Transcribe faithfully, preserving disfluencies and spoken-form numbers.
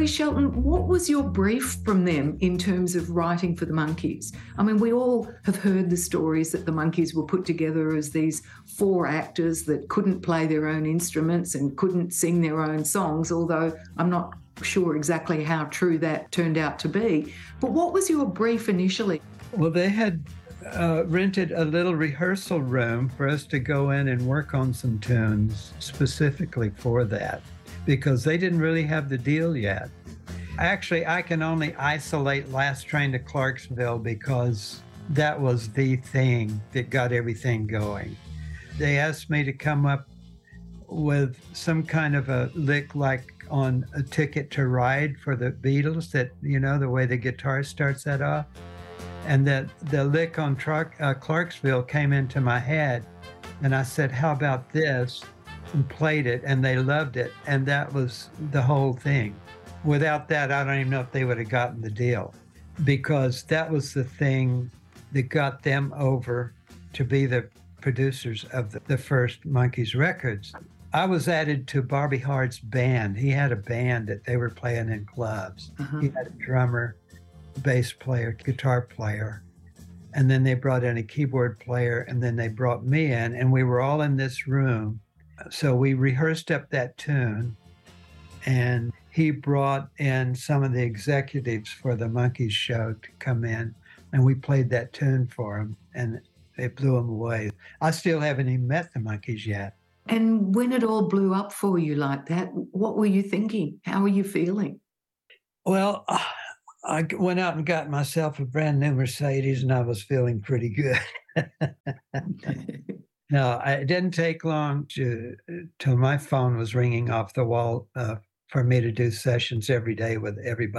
Terry Shelton, what was your brief from them in terms of writing for the Monkees? I mean, we all have heard the stories that the Monkees were put together as these four actors that couldn't play their own instruments and couldn't sing their own songs, although I'm not sure exactly how true that turned out to be. But what was your brief initially? Well, they had uh, rented a little rehearsal room for us to go in and work on some tunes specifically for that, because they didn't really have the deal yet. Actually, I can only isolate Last Train to Clarksville because that was the thing that got everything going. They asked me to come up with some kind of a lick like on A Ticket to Ride for the Beatles, that, you know, the way the guitar starts that off. And that the lick on Truck, uh, Clarksville came into my head. And I said, how about this? And played it, and they loved it. And that was the whole thing. Without that, I don't even know if they would have gotten the deal, because that was the thing that got them over to be the producers of the, the first Monkees records. I was added to Bobby Hard's band. He had a band that they were playing in clubs. Uh-huh. He had a drummer, bass player, guitar player, and then they brought in a keyboard player, and then they brought me in, and we were all in this room. So we rehearsed up that tune, and he brought in some of the executives for the Monkees show to come in, and we played that tune for him, and it blew him away. I still haven't even met the Monkees yet. And when it all blew up for you like that, what were you thinking? How were you feeling? Well, I went out and got myself a brand new Mercedes, and I was feeling pretty good. No, it didn't take long to, till my phone was ringing off the wall uh, for me to do sessions every day with everybody.